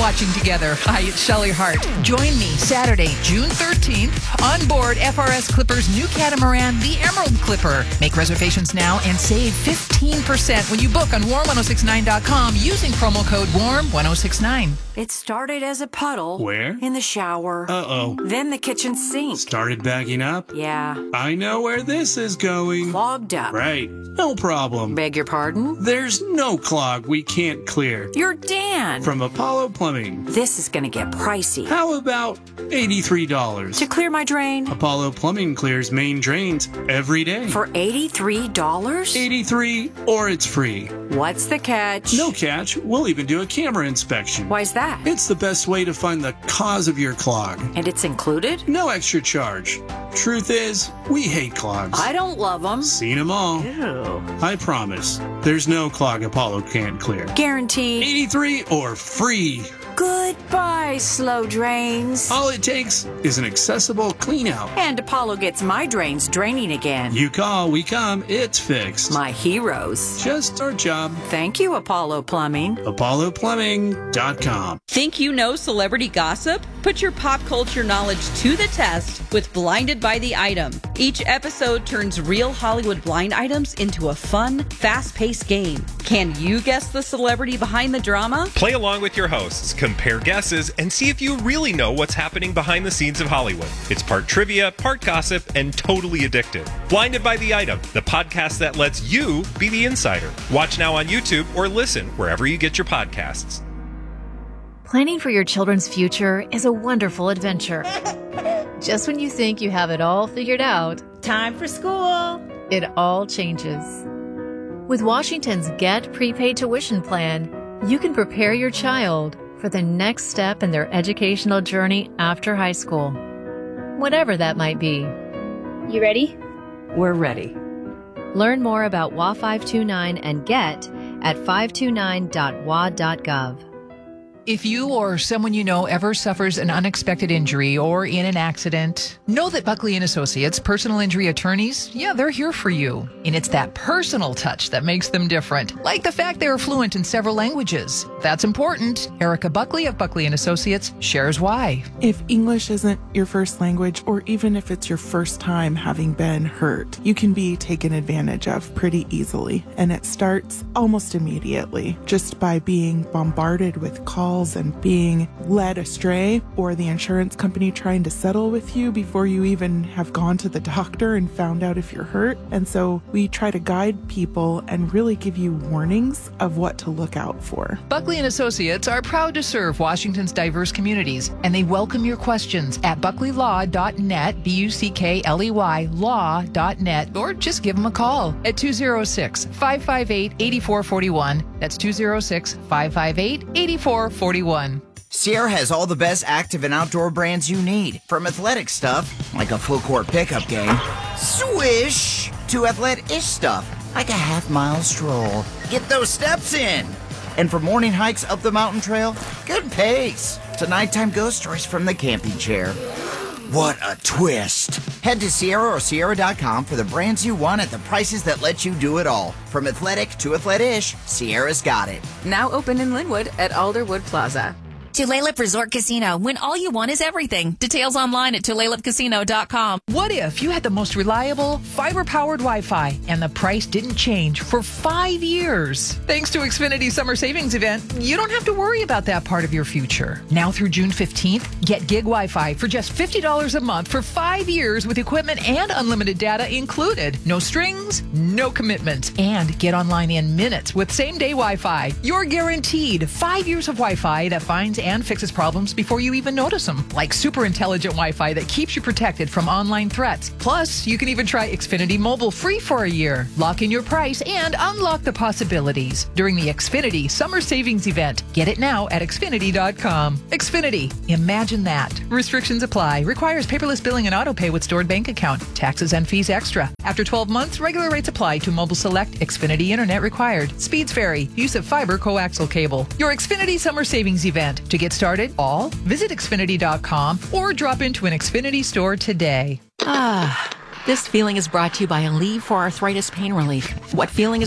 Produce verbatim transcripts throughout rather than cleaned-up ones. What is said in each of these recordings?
watching together. Hi, it's Shelley Hart. Join me Saturday, June thirteenth, on board F R S Clipper's new catamaran, the Emerald Clipper. Make reservations now and save fifteen percent when you book on warm ten sixty-nine dot com using promo code warm ten sixty-nine. It started as a puddle. Where? In the shower. Uh-oh. Then the kitchen sink. Started backing up? Yeah. I know where this is going. Clogged up. Right. No problem. Beg your pardon? There's no clog we can't clear. You're Dan. From Apollo Plumbing. This is gonna get pricey. How about eighty-three dollars? To clear my drain? Apollo Plumbing clears main drains every day. For eighty-three dollars? eighty-three dollars or it's free. What's the catch? No catch. We'll even do a camera inspection. Why's that? It's the best way to find the cause of your clog. And it's included? No extra charge. Truth is, we hate clogs. I don't love them. Seen them all. Ew. I promise, there's no clog Apollo can't clear. Guaranteed. eighty-three or free. Goodbye, slow drains. All it takes is an accessible clean out. And Apollo gets my drains draining again. You call, we come, it's fixed. My heroes. Just our job. Thank you, Apollo Plumbing. Apollo Plumbing dot com. Think you know celebrity gossip? Put your pop culture knowledge to the test with Blinded by the Item. Each episode turns real Hollywood blind items into a fun, fast-paced game. Can you guess the celebrity behind the drama? Play along with your hosts, compare guesses, and see if you really know what's happening behind the scenes of Hollywood. It's part trivia, part gossip, and totally addictive. Blinded by the Item, the podcast that lets you be the insider. Watch now on YouTube or listen wherever you get your podcasts. Planning for your children's future is a wonderful adventure. Just when you think you have it all figured out, time for school. It all changes. With Washington's Get Prepaid Tuition Plan, you can prepare your child for the next step in their educational journey after high school, whatever that might be. You ready? We're ready. Learn more about W A five two nine and Get at five two nine dot w a dot gov. If you or someone you know ever suffers an unexpected injury or in an accident, know that Buckley and Associates personal injury attorneys, yeah, they're here for you. And it's that personal touch that makes them different, like the fact they are fluent in several languages. That's important. Erica Buckley of Buckley and Associates shares why. If English isn't your first language, or even if it's your first time having been hurt, you can be taken advantage of pretty easily. And it starts almost immediately, just by being bombarded with calls and being led astray, or the insurance company trying to settle with you before you even have gone to the doctor and found out if you're hurt. And so we try to guide people and really give you warnings of what to look out for. Buckley and Associates are proud to serve Washington's diverse communities, and they welcome your questions at buckley law dot net, B U C K L E Y, law dot net, or just give them a call at two oh six, five five eight, eight four four one. That's two oh six, five five eight, eight four four one. Sierra has all the best active and outdoor brands you need. From athletic stuff, like a full court pickup game, swish, to athletic-ish stuff, like a half-mile stroll. Get those steps in. And for morning hikes up the mountain trail, good pace. To nighttime ghost stories from the camping chair. What a twist. Head to Sierra or Sierra dot com for the brands you want at the prices that let you do it all. From athletic to athletic-ish, Sierra's got it. Now open in Linwood at Alderwood Plaza. Tulalip Resort Casino, when all you want is everything. Details online at tulalip casino dot com. What if you had the most reliable, fiber-powered Wi-Fi and the price didn't change for five years? Thanks to Xfinity Summer Savings Event, you don't have to worry about that part of your future. Now through June fifteenth, get gig Wi-Fi for just fifty dollars a month for five years with equipment and unlimited data included. No strings, no commitments, and get online in minutes with same-day Wi-Fi. You're guaranteed five years of Wi-Fi that finds and fixes problems before you even notice them, like super intelligent Wi-Fi that keeps you protected from online threats. Plus, you can even try Xfinity Mobile free for a year. Lock in your price and unlock the possibilities during the Xfinity Summer Savings Event. Get it now at xfinity dot com. Xfinity, imagine that. Restrictions apply. Requires paperless billing and autopay with stored bank account. Taxes and fees extra. After twelve months, regular rates apply to Mobile Select. Xfinity Internet required. Speeds vary. Use of fiber coaxial cable. Your Xfinity Summer Savings Event. To get started, all, visit xfinity dot com or drop into an Xfinity store today. Ah, this feeling is brought to you by Aleve for Arthritis Pain Relief. What feeling is that?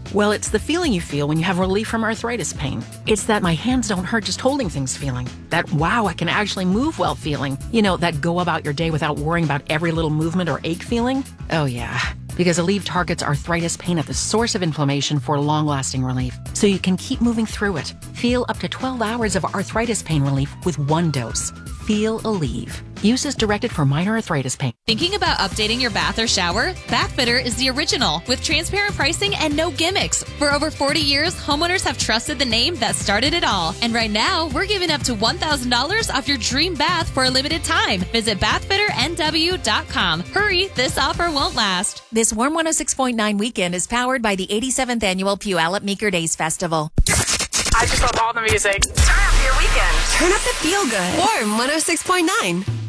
Well, it's the feeling you feel when you have relief from arthritis pain. It's that my hands don't hurt just holding things feeling. That, wow, I can actually move well feeling. You know, that go about your day without worrying about every little movement or ache feeling. Oh, yeah. Because Aleve targets arthritis pain at the source of inflammation for long-lasting relief, so you can keep moving through it. Feel up to twelve hours of arthritis pain relief with one dose. Feel Aleve. Use is directed for minor arthritis pain. Thinking about updating your bath or shower? Bathfitter is the original, with transparent pricing and no gimmicks. For over forty years, homeowners have trusted the name that started it all. And right now, we're giving up to one thousand dollars off your dream bath for a limited time. Visit bathfitter n w dot com. Hurry, this offer won't last. This Warm one oh six point nine weekend is powered by the eighty-seventh Annual Puyallup Meeker Days Festival. I just love all the music. Turn up your weekend. Turn up the feel good. Warm one oh six point nine.